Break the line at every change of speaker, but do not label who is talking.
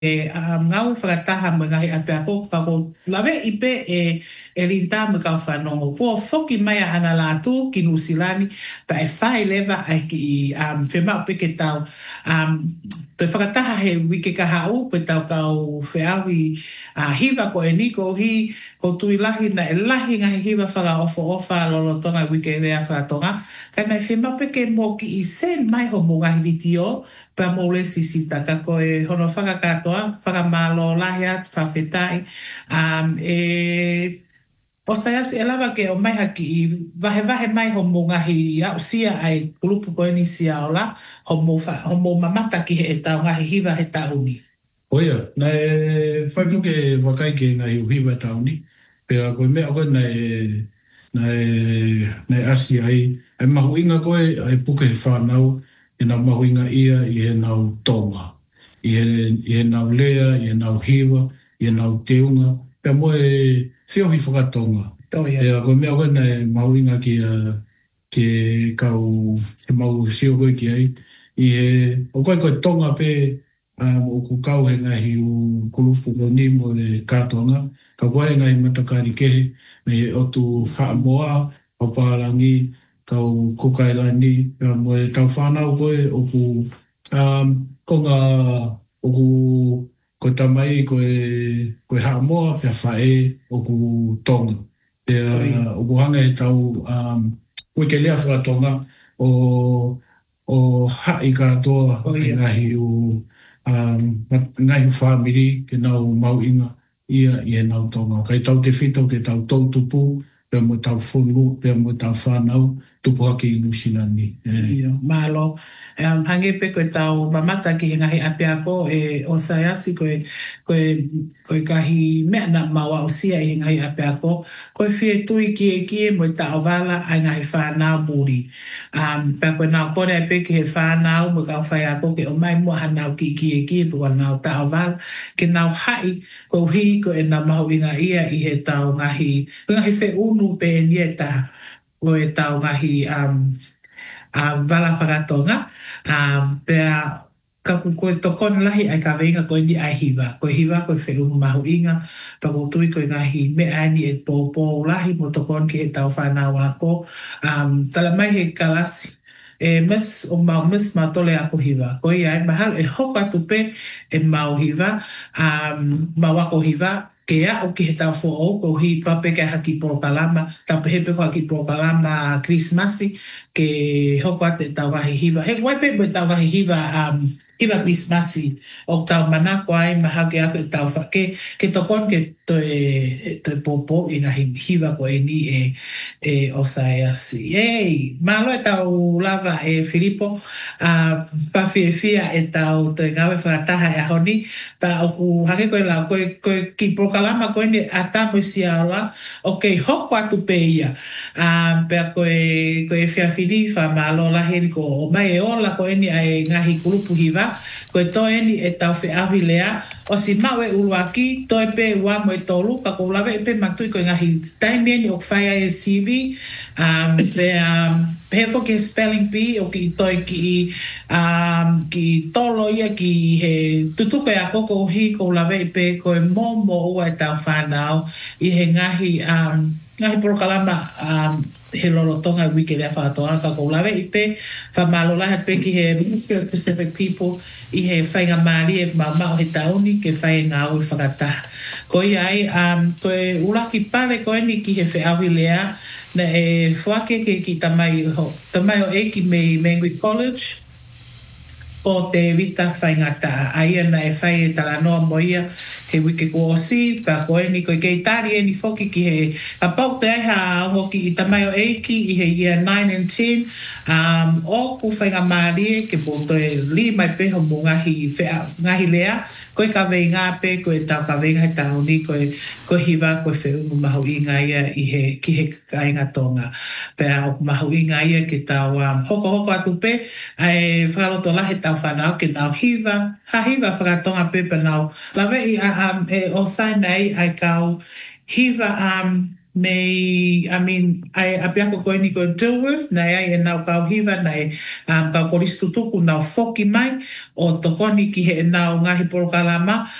ngau whakataha mo ngahi ape ako kako lawe ipe e rinta mo ka whanongo. Kua foki mai a ana lātu ki Nusilani pa e whai lewa ai ki whema upe ke tau te whakataha he wike ka hau pe tau kau whiawi hiva ko e niko hi ko tui lahi na e lahi ngahi hiva whaka ofa lolotonga wike rea whakatonga. Kai mai whema upe ke mo ki i sen mai ho mo ngahi vitio pa mo le sisita ka ko e hono whakakatoa, whakamalo lahia, whawhetai. O sayas e lawa ke o mai haki i wahe mai ho mo ngahi au sia ai kulupu koe ni sia ola, ho mo mamata ki he e tau ngahi hiva he tauni.
Oia, na e whaipuke wakai ke ngahi uhiwa tauni, pera koe mea koe na e asi ai mahuinga koe ai puke he whanau, e na mahuinga ia i he nau tonga. I he nau lea, i he nau hiwa, i he nau teunga, pera mo e whiohi whakatonga. Pera koe mea koe na e mahuinga ke kau te mau sio koe ki ai, i he o koe tonga pe o ku kau he ngahi u kulupu o ni mo e kātonga, ka koe ngahi matakari kehe, me o tu haa moa, o pārangi, kau kukailani, mo e tau whanau koe o ku konga o ku ko tamai koe haa moa, pia whae o ku tonga. Pia o ku hanga e tau koe ke lea whakatonga o hai kātoa ngahi u ngai family ke nau mauinga ia i e nau tonga. Kai tau te whito ke tau tau tupu, pia mo tau whonu, pia mo tau whanau, tupu hake i Nusilani.
Malo, hange pe koe tau mamata ki he ngahi ape ako e o sayasi koe kahi mea na maua o sia i he ngahi ape ako, koe whie tui ki e mo tau wala ai ngahi whanau muri. Pea koe nau kore ape ki he whanau mo kau whai ako ke o mai mua hanau ki e pua nau tau wala, ke nau hai koe hi koe na mahu inga ia i he tau ngahi whe unu pe ni e ta koe tau ngahi wala whakatonga, pea kaku koe tokon lahi ai ka veinga koe ni ai hiva. Koe hiva koe whenungu mahu inga, pa tui koe ngahi me ani e pōpō lahi mo tokon ki he tau whanau ako. Tala mai he kalasi, o mau mis ma tole ako hiva. Koe iai mahal e hoka tupe e mau hiva, mau ako hiva, ke a o ki he tau fo ko hi pape ke haki pōkalama, tau pehepe ko haki pōkalama Christmasi, ke hoko ate tau wahi hiva. He waipe mo tau wahi hiva, hiva Christmasi, o tau manako ai mahake ako tau whake, ke tokon ke te pōpō i nga hiva ko e ni e o sayasi. Malo e tau lava e Filipo, pa fia e tau te ngawe whakataha e ahoni, pa o ku hake koe lau, koe ki prokalama koe ni atamo si aula, o kei hoko atu pe ia. Pea koe fia fili, wha malo lahi ko o mai e ola koe ni ai ngahi kulupu hiva, koe toe ni e tau whi ahi lea, o si mau e uruaki, toe pe ua mo e tolu, ka ko lawe e pe matui koe ngahi taimia ni o whaia e CV, pe po ke spelling bee o ki toi ki tolo ia ki he tutuko e a koko hi ko lawe i pe koe momo ua e tau whanau i he ngahi prokalama he lolotonga wiki lea whātoa ka ko lawe i pe whamalo lahat pe ki he Ministry of Pacific People i he whainga maari e mamau he tauni ke whai ngā ui whakataha. Ko iai, koe uraki pare koe ni ki he whiawi lea na e whake ke ki tamai o Eiki me Mangui College o te vita whaingata. Aia na e whai e talanoa mo ia he wike ko osi, pa koe ni koe kei tari e ni whoki ki he apau te aiha hoki i tamai o Eiki i he year 9 and 10, o ku whainga maari ke po toe li mai peho mo ngahi lea, koe ka vei ngā pe, koe tau ka vei ngai tau ni, koe hiva, koe whiunu mahu i ngā ia ki he kainga tonga. Pea o mahu i ngā ia ke tau hoko atu pe, ai whakaloto lahe tau whanau ke nau hiva, ha hiva whakatonga pe pa nau. Lawe i o sai nei ai kau hiva ai apia ko koe ni ko Dilworth, na ai e nau kau hiva, na e kau koristutuku nau foki mai, o tokoni ki he nau ngahi porokalama,